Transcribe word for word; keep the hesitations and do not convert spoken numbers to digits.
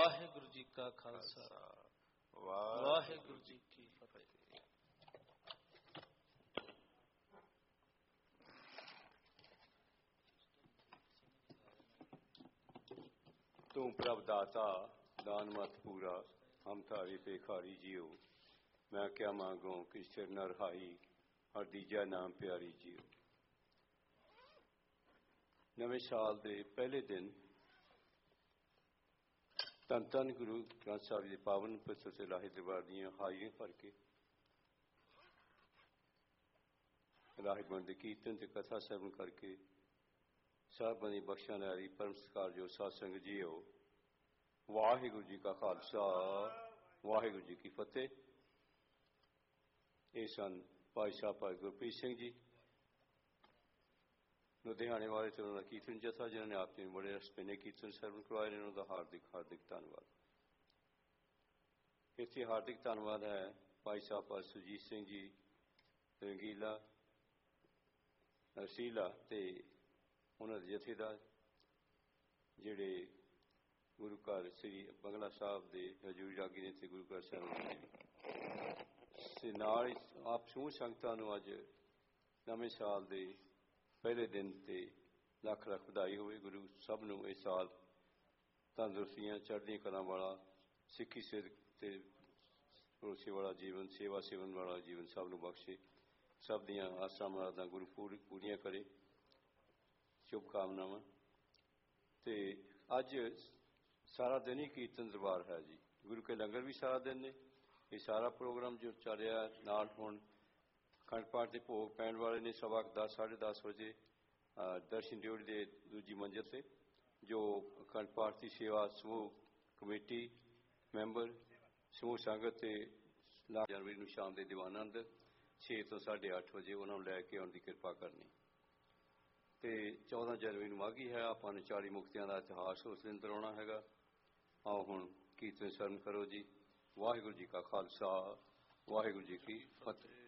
ਵਾਹਿਗੁਰੂ ਜੀ ਕਾ ਖਾਲਸਾ ਵਾਹਿਗੁਰੂ ਜੀ ਕੀ ਫਤਿਹ। ਤੂੰ ਪ੍ਰਭ ਦਾਤਾ ਦਾਨ ਮਤ ਪੂਰਾ, ਹਮ ਤਾਰੀ ਭੇਖਾਰੀ ਜੀਓ। ਮੈਂ ਕਿਆ ਮੰਗੋ ਕਿ ਸਿਰ ਨ ਰਹਾਈ, ਹਰ ਦੀਜਾ ਨਾਮ ਪਿਆਰੀ ਜੀਓ। ਨਵੇਂ ਸਾਲ ਦੇ ਪਹਿਲੇ ਦਿਨ ਧੰਨ ਧੰਨ ਗੁਰੂ ਗ੍ਰੰਥ ਸਾਹਿਬ ਦੇ ਪਾਵਨ ਪੁਸਤਕ ਇਲਾਹੀ ਦਰਬਾਰ ਦੀਆਂ ਹਾਜ਼ਰੀਆਂ ਭਰ ਕੇ ਇਲਾਹੀ ਗੁਣ ਦੇ ਕੀਰਤਨ ਤੇ ਕਥਾ ਸਰਵਣ ਕਰਕੇ ਸਾਹਿਬਾਂ ਦੀ ਬਖਸ਼ਾਂ ਨਾਰੀ ਪਰਮ ਸਤਿਕਾਰਯੋਗ ਸਾਧ ਸੰਗਤ ਜੀਓ। ਵਾਹਿਗੁਰੂ ਜੀ ਕਾ ਖਾਲਸਾ ਵਾਹਿਗੁਰੂ ਜੀ ਕੀ ਫਤਿਹ। ਇਹ ਸਨ ਭਾਈ ਸਾਹਿਬ ਭਾਈ ਗੁਰਪ੍ਰੀਤ ਸਿੰਘ ਜੀ ਲੁਧਿਆਣੇ ਵਾਲੇ ਤੇ ਉਹਨਾਂ ਦਾ ਕੀਰਤਨ ਜਥਾ, ਜਿਨ੍ਹਾਂ ਨੇ ਆਪ ਜੀ ਨੂੰ ਬੜੇ ਰਸਪੇਨੇ ਕੀਰਤਨ ਸਰਵਣ ਕਰਵਾਏ ਨੇ। ਉਹਨਾਂ ਦਾ ਹਾਰਦਿਕ ਹਾਰਦਿਕ ਧੰਨਵਾਦ। ਇੱਥੇ ਹਾਰਦਿਕ ਧੰਨਵਾਦ ਹੈ ਭਾਈ ਸਾਹਿਬ ਭਾਈ ਸੁਰਜੀਤ ਸਿੰਘ ਜੀ ਰੰਗੀਲਾ ਰਸੀਲਾ ਤੇ ਉਹਨਾਂ ਦੇ ਜਥੇਦਾਰ, ਜਿਹੜੇ ਗੁਰੂ ਘਰ ਸ੍ਰੀ ਬੰਗਲਾ ਸਾਹਿਬ ਦੇ ਹਜ਼ੂਰੀ ਰਾਗੀ ਨੇ ਤੇ ਗੁਰੂ ਘਰ ਸਾਹਿਬ ਦੇ ਨਾਲ ਆਪ ਸਮੂਹ ਸੰਗਤਾਂ ਨੂੰ ਅੱਜ ਨਵੇਂ ਸਾਲ ਦੇ ਪਹਿਲੇ ਦਿਨ ਤੇ ਲੱਖ ਲੱਖ ਵਧਾਈ ਹੋਵੇ। ਗੁਰੂ ਸਭ ਨੂੰ ਇਹ ਸਾਲ ਤੰਦਰੁਸਤੀਆਂ ਚੜ੍ਹਦੀਆਂ ਕਲਾਂ ਵਾਲਾ, ਸਿੱਖੀ ਸਿਦਕ ਤੇ ਭਰੋਸੇ ਵਾਲਾ ਜੀਵਨ, ਸੇਵਾ ਸੇਵਨ ਵਾਲਾ ਜੀਵਨ ਸਭ ਨੂੰ ਬਖਸ਼ੇ। ਸਭ ਦੀਆਂ ਆਸਾਂ ਮੁਰਾਦਾਂ ਗੁਰੂ ਪੂਰੀ ਪੂਰੀਆਂ ਕਰੇ। ਸ਼ੁਭ ਕਾਮਨਾਵਾਂ। ਤੇ ਅੱਜ ਸਾਰਾ ਦਿਨ ਹੀ ਕੀਰਤਨ ਦਰਬਾਰ ਹੈ ਜੀ। ਗੁਰੂ ਕੇ ਲੰਗਰ ਵੀ ਸਾਰਾ ਦਿਨ ਨੇ। ਇਹ ਸਾਰਾ ਪ੍ਰੋਗਰਾਮ ਜੋ ਚੱਲ ਰਿਹਾ ਨਾਲ ਹੁਣ ਅਖੰਡ ਪਾਠ ਦੇ ਭੋਗ ਪੈਣ ਵਾਲੇ ਨੇ ਸਵਾ ਦਸ ਸਾਢੇ ਦਸ ਵਜੇ ਦਰਸ਼ਨ ਡਿਓੜੀ ਦੇ ਦੂਜੀ ਮੰਜ਼ਿਲ 'ਤੇ, ਜੋ ਅਖੰਡ ਪਾਠ ਦੀ ਸੇਵਾ ਸਮੂਹ ਕਮੇਟੀ ਮੈਂਬਰ ਸਮੂਹ ਸੰਗਤ ਤੇ ਜਨਵਰੀ ਨੂੰ ਸ਼ਾਮ ਦੇ ਦੀਵਾਨਾਂ ਅੰਦਰ ਛੇ ਤੋਂ ਸਾਢੇ ਅੱਠ ਵਜੇ ਉਹਨਾਂ ਨੂੰ ਲੈ ਕੇ ਆਉਣ ਦੀ ਕਿਰਪਾ ਕਰਨੀ। ਤੇ ਚੌਦਾਂ ਜਨਵਰੀ ਨੂੰ ਮਾਘੀ ਹੈ। ਆਪਾਂ ਨੇ ਚਾਲੀ ਮੁਕਤਿਆਂ ਦਾ ਇਤਿਹਾਸ ਉਸ ਦਿਨ ਦਰਾਉਣਾ ਹੈਗਾ। ਆਓ ਹੁਣ ਕੀਰਤਨ ਸਰਵਣ ਕਰੋ ਜੀ। ਵਾਹਿਗੁਰੂ ਜੀ ਕਾ ਖਾਲਸਾ ਵਾਹਿਗੁਰੂ ਜੀ ਕੀ ਫਤਿਹ।